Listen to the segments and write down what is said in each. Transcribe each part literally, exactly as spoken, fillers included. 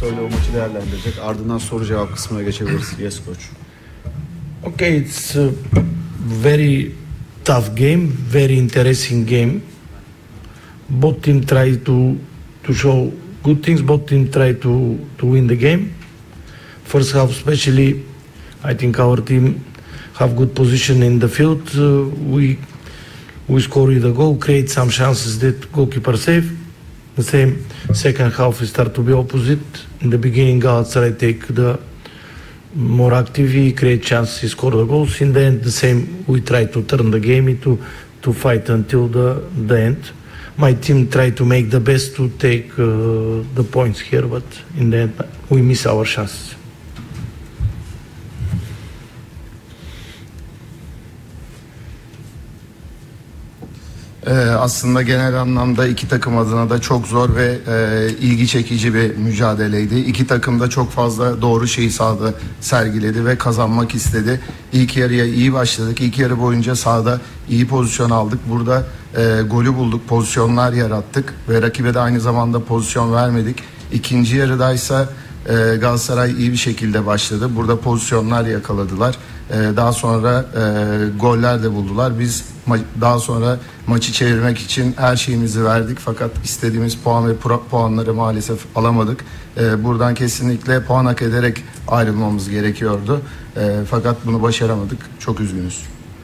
Musto ile o maçı değerlendirecek. Ardından soru cevap kısmına geçebiliriz. Yes coach. Okay, it's a very tough game, very interesting game. Both team try to to show good things. Both team try to to win the game. First half, especially, I think our team have good position in the field. Uh, we we score with a goal, create some chances that goalkeeper save. The same second half we start to be opposite. In the beginning, Galatasaray take the more active, he create chances, he score the goals. In the end, the same, we try to turn the game into to fight until the the end. My team try to make the best to take uh, the points here, but in the end, we miss our chances. Ee, aslında genel anlamda iki takım adına da çok zor ve e, ilgi çekici bir mücadeleydi. İki takım da çok fazla doğru şeyi sahada sergiledi ve kazanmak istedi. İlk yarıya iyi başladık. İlk yarı boyunca sahada iyi pozisyon aldık. Burada e, golü bulduk, pozisyonlar yarattık ve rakibe de aynı zamanda pozisyon vermedik. İkinci yarıdaysa e, Galatasaray iyi bir şekilde başladı. Burada pozisyonlar yakaladılar. E, daha sonra e, goller de buldular. Biz ma- daha sonra maçı çevirmek için her şeyimizi verdik. Fakat istediğimiz puan ve pro- puanları maalesef alamadık. E, buradan kesinlikle puan hak ederek ayrılmamız gerekiyordu. E, fakat bunu başaramadık. Çok üzgünüz.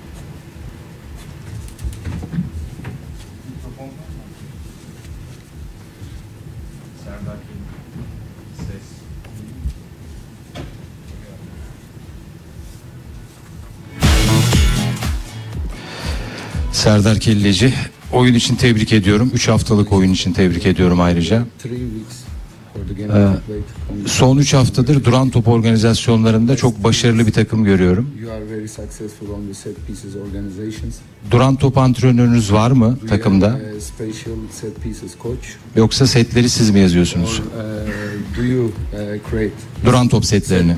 Serdar Kelleci, oyun için tebrik ediyorum. üç haftalık oyun için tebrik ediyorum ayrıca. Ee, son üç haftadır duran top organizasyonlarında çok başarılı bir takım görüyorum. Duran top antrenörünüz var mı takımda? Yoksa setleri siz mi yazıyorsunuz? Duran top setlerini.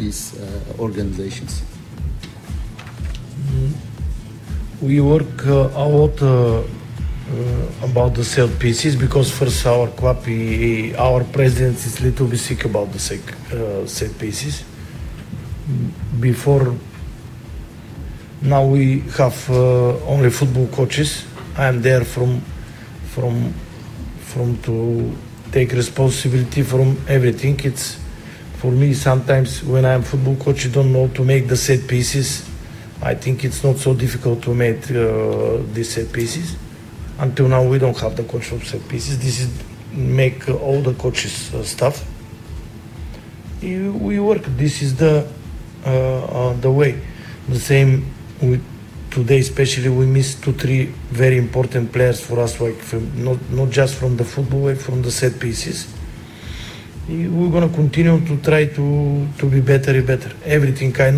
We work uh, a lot uh, uh, about the set pieces because first our club, he, our president is little bit sick about the set, uh, set pieces. Before now we have uh, only football coaches. I am there from from from to take responsibility from everything. It's for me sometimes when I am football coach, you don't know to make the set pieces. I think it's not so difficult to make uh, these set pieces. Until now, we don't have the coach of set pieces. This is make uh, all the coaches uh, stuff. You, we work. This is the uh, uh, the way. The same with today, especially we miss two, three very important players for us. Like from, not not just from the football, but from the set pieces. We're gonna continue to try to to be better and better. Everything I know.